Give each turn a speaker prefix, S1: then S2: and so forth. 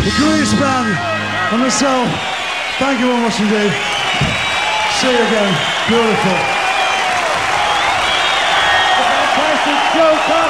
S1: The Grease Band and myself, thank you very much indeed. See you again. Beautiful.
S2: Fantastic Joe Cocker.